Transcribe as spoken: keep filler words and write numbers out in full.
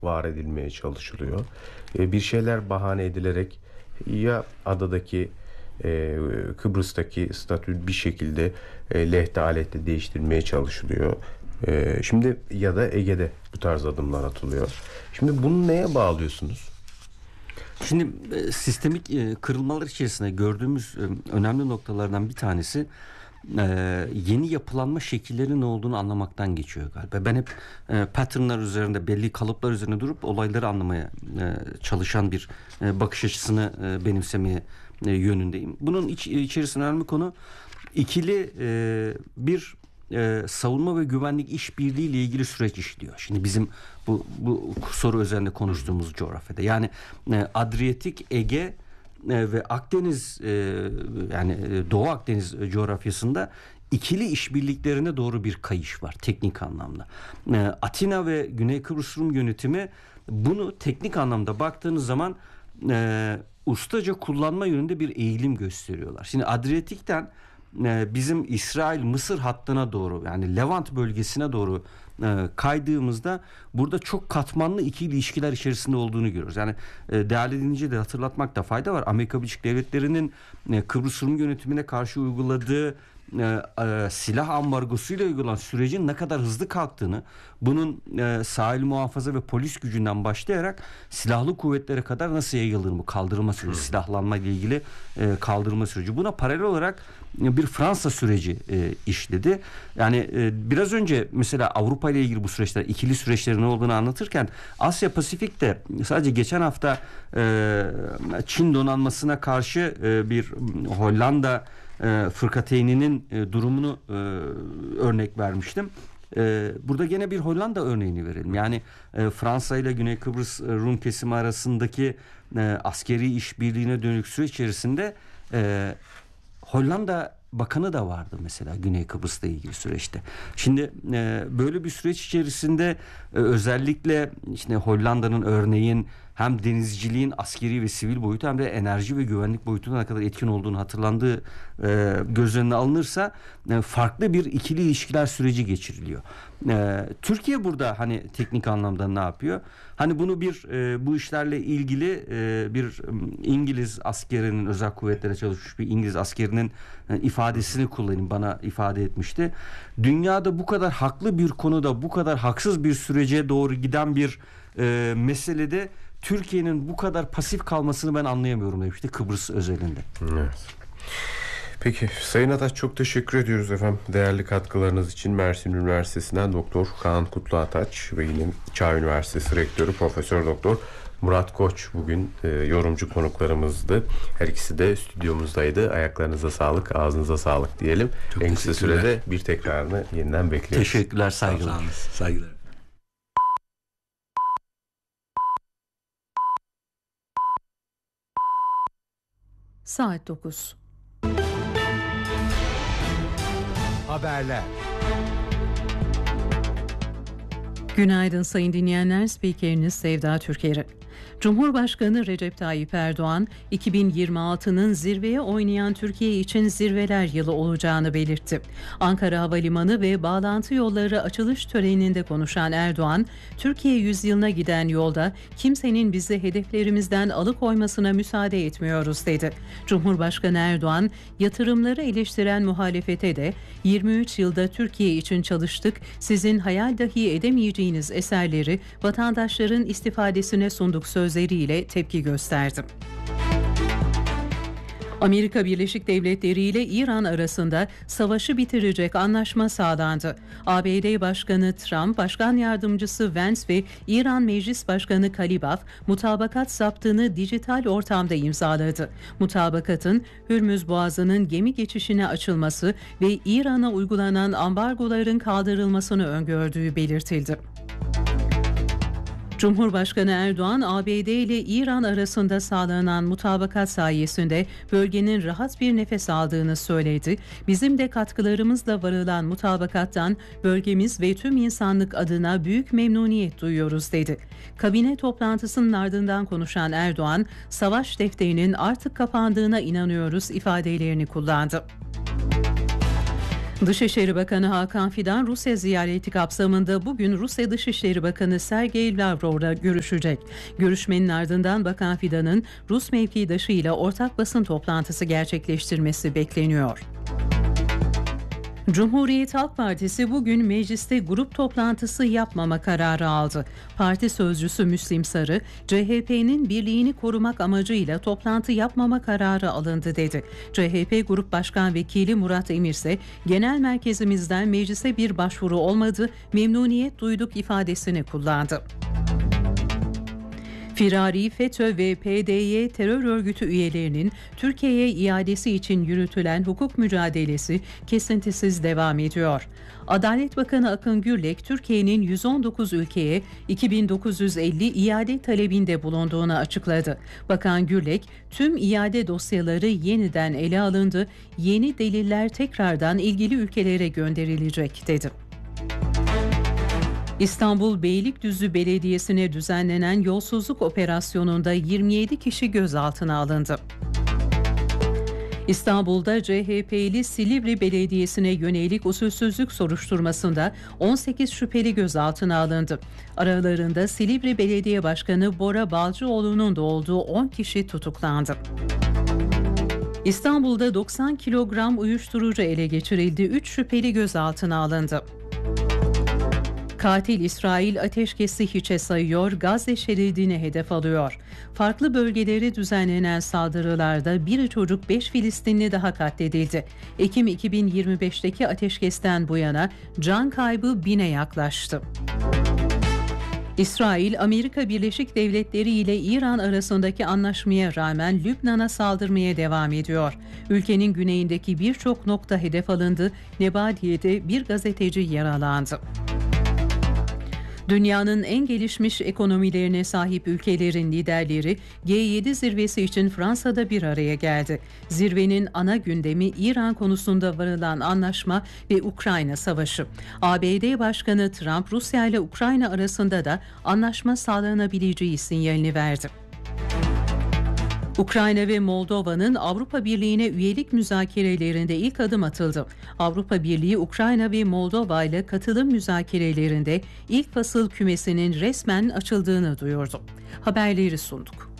var edilmeye çalışılıyor. E, bir şeyler bahane edilerek ya adadaki e, Kıbrıs'taki statü bir şekilde e, lehte aleyhte değiştirilmeye çalışılıyor. E, şimdi ya da Ege'de bu tarz adımlar atılıyor. Şimdi bunu neye bağlıyorsunuz? Şimdi e, sistemik e, kırılmalar içerisinde gördüğümüz e, önemli noktalardan bir tanesi e, yeni yapılanma şekillerinin ne olduğunu anlamaktan geçiyor galiba. Ben hep e, patternlar üzerinde, belli kalıplar üzerine durup olayları anlamaya e, çalışan bir e, bakış açısını e, benimsemeye e, yönündeyim. Bunun iç, içerisinde önemli konu ikili e, bir e, savunma ve güvenlik işbirliği ile ilgili süreç işliyor. Şimdi bizim bu bu soru üzerinde konuştuğumuz coğrafyada, yani e, Adriyatik, Ege e, ve Akdeniz, e, yani e, Doğu Akdeniz coğrafyasında ikili işbirliklerine doğru bir kayış var teknik anlamda. E, Atina ve Güney Kıbrıs Rum yönetimi bunu teknik anlamda baktığınız zaman e, ustaca kullanma yönünde bir eğilim gösteriyorlar. Şimdi Adriyatik'ten bizim İsrail-Mısır hattına doğru, yani Levant bölgesine doğru kaydığımızda burada çok katmanlı ikili ilişkiler içerisinde olduğunu görüyoruz. Yani değerli dinleyiciye de hatırlatmakta fayda var. Amerika Birleşik Devletleri'nin Kıbrıs Rum yönetimine karşı uyguladığı E, e, silah ambargosuyla uygulanan sürecin ne kadar hızlı kalktığını, bunun e, sahil muhafaza ve polis gücünden başlayarak silahlı kuvvetlere kadar nasıl yayılır bu kaldırılma süreci, hmm. silahlanma ile ilgili e, kaldırılma süreci. Buna paralel olarak bir Fransa süreci e, işledi. Yani e, biraz önce mesela Avrupa ile ilgili bu süreçler, ikili süreçlerin ne olduğunu anlatırken Asya Pasifik'te sadece geçen hafta e, Çin donanmasına karşı e, bir Hollanda e, fırkateyninin e, durumunu e, örnek vermiştim. Ee, burada gene bir Hollanda örneğini verelim. Yani e, Fransa ile Güney Kıbrıs Rum kesimi arasındaki e, askeri işbirliğine dönük süreç içerisinde e, Hollanda bakanı da vardı mesela Güney Kıbrıs'la ilgili süreçte. Şimdi e, böyle bir süreç içerisinde e, özellikle işte Hollanda'nın örneğin hem denizciliğin askeri ve sivil boyutu hem de enerji ve güvenlik boyutuna ne kadar etkin olduğunu hatırlandığı e, göz önüne alınırsa e, farklı bir ikili ilişkiler süreci geçiriliyor. E, Türkiye burada hani teknik anlamda ne yapıyor? Hani bunu bir e, bu işlerle ilgili e, bir İngiliz askerinin, özel kuvvetlere çalışmış bir İngiliz askerinin e, ifadesini kullanayım, bana ifade etmişti. Dünyada bu kadar haklı bir konuda bu kadar haksız bir sürece doğru giden bir e, meselede Türkiye'nin bu kadar pasif kalmasını ben anlayamıyorum demişti Kıbrıs özelinde. Evet. Peki Sayın Ataç, çok teşekkür ediyoruz efendim değerli katkılarınız için. Mersin Üniversitesi'nden Doktor Kaan Kutlu Ataç ve yine Çağ Üniversitesi Rektörü Profesör Doktor Murat Koç bugün e, yorumcu konuklarımızdı. Her ikisi de stüdyomuzdaydı. Ayaklarınıza sağlık, ağzınıza sağlık diyelim. Çok en kısa sürede bir tekrarını yeniden bekliyoruz. Teşekkürler, saygılar. Saygılar. Saat dokuz. Haberler. Günaydın sayın dinleyenler, spikeriniz Sevda Türker'i. Cumhurbaşkanı Recep Tayyip Erdoğan, iki bin yirmi altının zirveye oynayan Türkiye için zirveler yılı olacağını belirtti. Ankara Havalimanı ve bağlantı yolları açılış töreninde konuşan Erdoğan, Türkiye yüzyılına giden yolda kimsenin bizi hedeflerimizden alıkoymasına müsaade etmiyoruz dedi. Cumhurbaşkanı Erdoğan, yatırımları eleştiren muhalefete de yirmi üç yılda Türkiye için çalıştık, sizin hayal dahi edemeyeceğiniz eserleri vatandaşların istifadesine sunduk sözleriyle tepki gösterdi. Amerika Birleşik Devletleri ile İran arasında savaşı bitirecek anlaşma sağlandı. A B D Başkanı Trump, Başkan Yardımcısı Vance ve İran Meclis Başkanı Kalibaf mutabakat zaptını dijital ortamda imzaladı. Mutabakatın Hürmüz Boğazı'nın gemi geçişine açılması ve İran'a uygulanan ambargoların kaldırılmasını öngördüğü belirtildi. Cumhurbaşkanı Erdoğan, A B D ile İran arasında sağlanan mutabakat sayesinde bölgenin rahat bir nefes aldığını söyledi. Bizim de katkılarımızla varılan mutabakattan bölgemiz ve tüm insanlık adına büyük memnuniyet duyuyoruz dedi. Kabine toplantısının ardından konuşan Erdoğan, savaş defterinin artık kapandığına inanıyoruz ifadelerini kullandı. Dışişleri Bakanı Hakan Fidan Rusya ziyareti kapsamında bugün Rusya Dışişleri Bakanı Sergey Lavrov'la görüşecek. Görüşmenin ardından Bakan Fidan'ın Rus mevkidaşı ile ortak basın toplantısı gerçekleştirmesi bekleniyor. Cumhuriyet Halk Partisi bugün mecliste grup toplantısı yapmama kararı aldı. Parti sözcüsü Müslim Sarı, C H P'nin birliğini korumak amacıyla toplantı yapmama kararı alındı dedi. C H P Grup Başkan Vekili Murat Emir ise genel merkezimizden meclise bir başvuru olmadı, memnuniyet duyduk ifadesini kullandı. Firari, FETÖ ve P D Y terör örgütü üyelerinin Türkiye'ye iadesi için yürütülen hukuk mücadelesi kesintisiz devam ediyor. Adalet Bakanı Akın Gürlek, Türkiye'nin yüz on dokuz ülkeye iki bin dokuz yüz elli iade talebinde bulunduğunu açıkladı. Bakan Gürlek, tüm iade dosyaları yeniden ele alındı, yeni deliller tekrardan ilgili ülkelere gönderilecek dedi. İstanbul Beylikdüzü Belediyesi'ne düzenlenen yolsuzluk operasyonunda yirmi yedi kişi gözaltına alındı. İstanbul'da C H P'li Silivri Belediyesi'ne yönelik usulsüzlük soruşturmasında on sekiz şüpheli gözaltına alındı. Aralarında Silivri Belediye Başkanı Bora Balcıoğlu'nun da olduğu on kişi tutuklandı. İstanbul'da doksan kilogram uyuşturucu ele geçirildi, üç şüpheli gözaltına alındı. Katil İsrail ateşkesi hiçe sayıyor, Gazze şeridini hedef alıyor. Farklı bölgelere düzenlenen saldırılarda bir çocuk beş Filistinli daha katledildi. Ekim iki bin yirmi beşteki ateşkesten bu yana can kaybı bine yaklaştı. İsrail, Amerika Birleşik Devletleri ile İran arasındaki anlaşmaya rağmen Lübnan'a saldırmaya devam ediyor. Ülkenin güneyindeki birçok nokta hedef alındı, Nebatiye'de bir gazeteci yaralandı. Dünyanın en gelişmiş ekonomilerine sahip ülkelerin liderleri G yedi zirvesi için Fransa'da bir araya geldi. Zirvenin ana gündemi İran konusunda varılan anlaşma ve Ukrayna savaşı. A B D Başkanı Trump, Rusya ile Ukrayna arasında da anlaşma sağlanabileceği sinyalini verdi. Ukrayna ve Moldova'nın Avrupa Birliği'ne üyelik müzakerelerinde ilk adım atıldı. Avrupa Birliği, Ukrayna ve Moldova ile katılım müzakerelerinde ilk fasıl kümesinin resmen açıldığını duyurdu. Haberleri sunduk.